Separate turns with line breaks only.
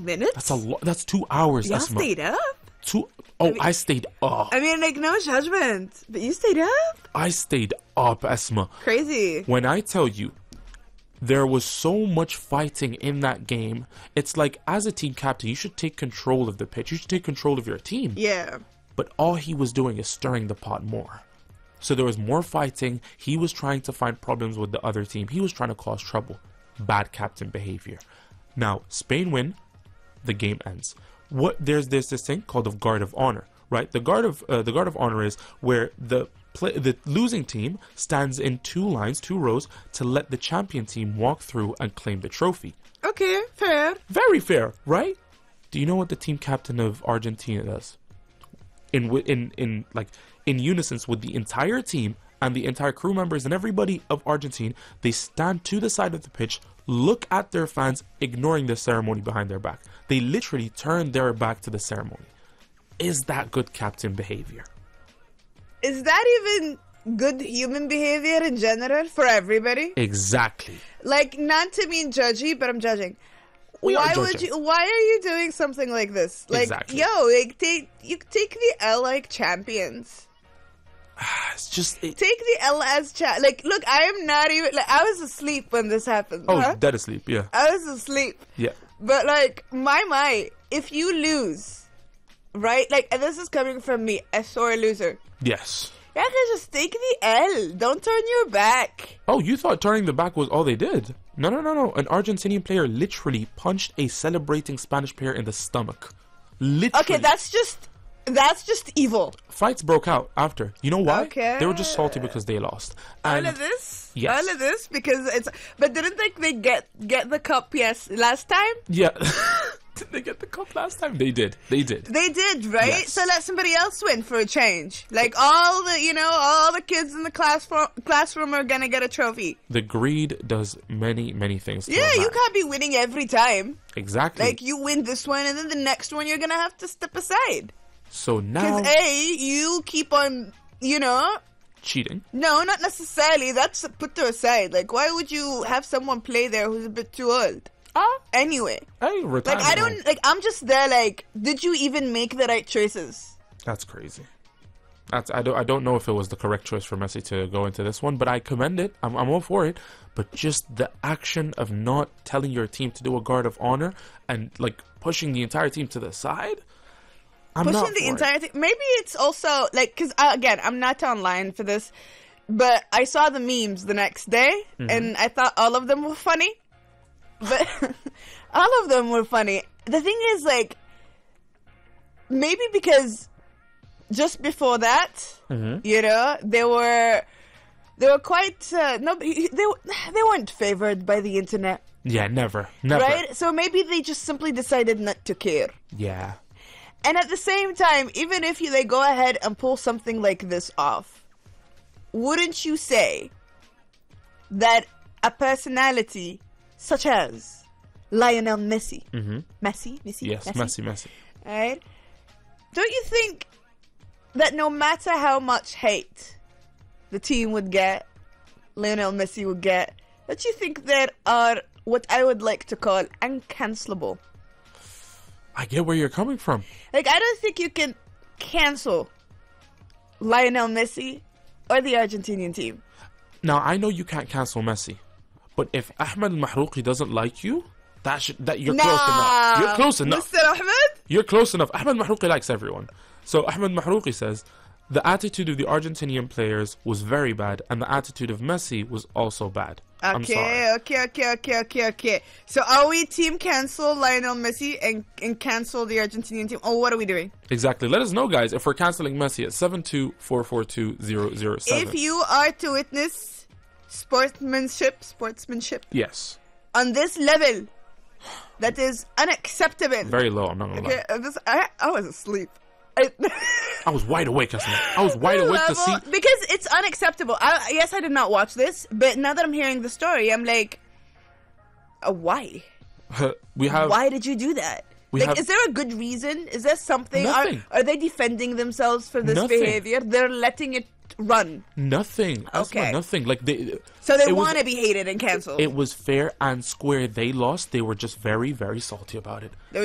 minutes?
That's a lot. That's 2 hours,
Y'all
Asma.
stayed up?
I stayed up.
I mean, like, no judgment, but you stayed up?
I stayed up, Asma.
Crazy.
When I tell you, there was so much fighting in that game. It's like, as a team captain, you should take control of the pitch. You should take control of your team.
Yeah.
But all he was doing is stirring the pot more. So there was more fighting. He was trying to find problems with the other team. He was trying to cause trouble. Bad captain behavior. Now, Spain win. The game ends. There's this thing called the guard of honor, right? The guard of honor is where the losing team stands in 2 lines, 2 rows, to let the champion team walk through and claim the trophy.
Okay, fair.
Very fair, right? Do you know what the team captain of Argentina does? In unison with the entire team and the entire crew members and everybody of Argentina, they stand to the side of the pitch, look at their fans, ignoring the ceremony behind their back. They literally turn their back to the ceremony. Is that good captain behavior?
Is that even good human behavior in general for everybody?
Exactly.
Like, not to mean judgy, but I'm judging.
Why
are you doing something like this? Like,
Exactly.
take the L like champions.
It's just...
Take the L as like, look, I am not even, like, I was asleep when this happened.
Dead asleep, yeah.
I was asleep.
Yeah.
But, like, my, if you lose, right? Like, and this is coming from me, a sore loser.
Yes.
You can just take the L. Don't turn your back.
Oh, you thought turning the back was all they did? No. An Argentinian player literally punched a celebrating Spanish player in the stomach. Literally.
Okay, that's just evil.
Fights broke out after. You know why?
Okay.
They were just salty because they lost. And
All of this?
Yes.
All of this? Because it's... But didn't they get the cup, last time?
Yeah. Did they get the cup last time? They did. They did,
right?
Yes.
So let somebody else win for a change. Like, all the kids in the classroom are gonna get a trophy.
The greed does many, many things to a
Yeah, you
man.
can't be winning every time.
Exactly.
Like, you win this one, and then the next one you're gonna have to step aside.
So now...
Because you keep on,
cheating.
No, not necessarily. That's put to aside. Like, why would you have someone play there who's a bit too old? Anyway.
Hey, retirement home.
I'm just there, like, did you even make the right choices?
That's crazy. I don't know if it was the correct choice for Messi to go into this one, but I commend it. I'm all for it. But just the action of not telling your team to do a guard of honor and, like, pushing the entire team to the side...
Pushing the entire thing. Maybe it's also like, because again, I'm not online for this, but I saw the memes the next day, and I thought all of them were funny. But all of them were funny. The thing is, like, maybe because just before that, they were quite they weren't favored by the internet.
Yeah, never.
Right? So maybe they just simply decided not to care.
Yeah.
And at the same time, even if they go ahead and pull something like this off, wouldn't you say that a personality such as Lionel Messi, Messi?
Yes, Messi.
Right? Don't you think that no matter how much hate the team would get, Lionel Messi would get, don't you think there are what I would like to call uncancelable?
I get where you're coming from.
Like, I don't think you can cancel Lionel Messi or the Argentinian team.
Now, I know you can't cancel Messi, but if Ahmed Mahrouqi doesn't like you, you're close enough. You're close enough.
Mr. Ahmed?
You're close enough. Ahmed Mahrouqi likes everyone. So Ahmed Mahrouqi says, the attitude of the Argentinian players was very bad, and the attitude of Messi was also bad. I'm sorry.
Okay. So are we team cancel Lionel Messi and cancel the Argentinian team? Or what are we doing?
Exactly. Let us know, guys, if we're canceling Messi at 72442-007.
If you are to witness sportsmanship,
yes,
on this level, that is unacceptable.
Very low, I'm not going to
lie. I was asleep.
I was wide awake, I was wide awake to see.
Because it's unacceptable. Yes, I did not watch this, but now that I'm hearing the story, I'm like, why?
Why
did you do that? Is there a good reason? Is there something?
Nothing.
Are they defending themselves for this
Nothing.
behavior? They're letting it run.
Nothing.
Okay.
Nothing. Like
So they want to be hated and canceled.
It was fair and square. They lost. They were just very, very salty about it.